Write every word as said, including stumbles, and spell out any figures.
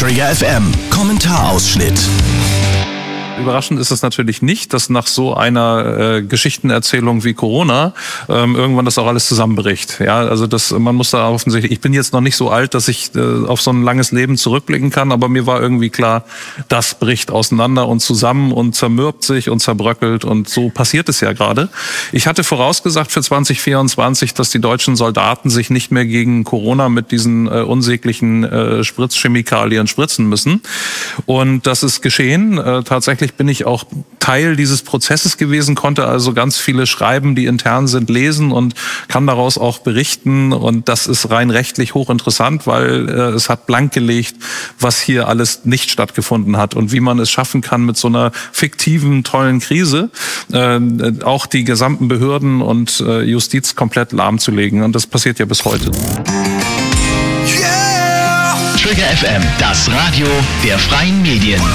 Trigger F M, Kommentarausschnitt. Überraschend ist es natürlich nicht, dass nach so einer äh, Geschichtenerzählung wie Corona ähm, irgendwann das auch alles zusammenbricht. Ja, also das, man muss da offensichtlich, ich bin jetzt noch nicht so alt, dass ich äh, auf so ein langes Leben zurückblicken kann, aber mir war irgendwie klar, das bricht auseinander und zusammen und zermürbt sich und zerbröckelt und so passiert es ja gerade. Ich hatte vorausgesagt für zwanzig vierundzwanzig, dass die deutschen Soldaten sich nicht mehr gegen Corona mit diesen äh, unsäglichen äh, Spritzchemikalien spritzen müssen. Und das ist geschehen. Äh, tatsächlich bin ich auch Teil dieses Prozesses gewesen, konnte also ganz viele Schreiben, die intern sind, lesen und kann daraus auch berichten. Und das ist rein rechtlich hochinteressant, weil äh, es hat blankgelegt, was hier alles nicht stattgefunden hat und wie man es schaffen kann, mit so einer fiktiven, tollen Krise äh, auch die gesamten Behörden und äh, Justiz komplett lahmzulegen. Und das passiert ja bis heute. Trigger F M, das Radio der freien Medien.